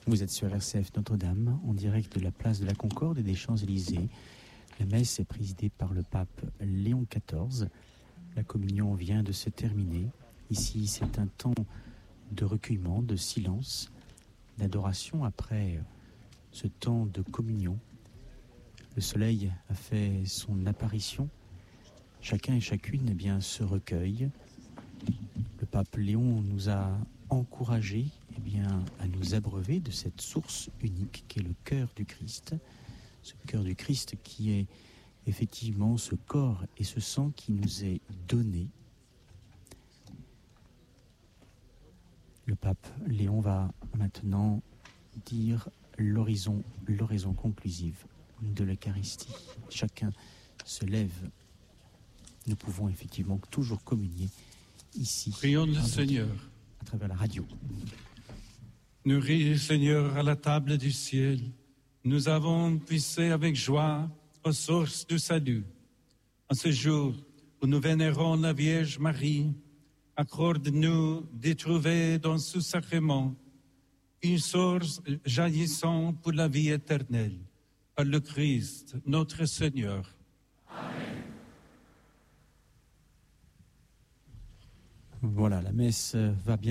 Vous êtes sur RCF Notre-Dame, en direct de la place de la Concorde et des Champs-Élysées. La messe est présidée par le pape Léon XIV. La communion vient de se terminer. Ici, c'est un temps de recueillement, de silence, d'adoration après ce temps de communion. Le soleil a fait son apparition. Chacun et chacune se recueille. Le pape Léon nous a encouragés à nous abreuver de cette source unique qu'est le cœur du Christ. Ce cœur du Christ qui est effectivement ce corps et ce sang qui nous est donné. Le pape Léon va maintenant dire l'horizon conclusive de l'Eucharistie. Chacun se lève. Nous pouvons effectivement toujours communier ici. Prions le Seigneur. À travers la radio. Nourris, Seigneur, à la table du ciel, nous avons puissé avec joie aux sources du salut. En ce jour où nous vénérons la Vierge Marie, accorde-nous d'y trouver dans ce sacrement une source jaillissant pour la vie éternelle, par le Christ, notre Seigneur. Amen. Voilà, la messe va bien.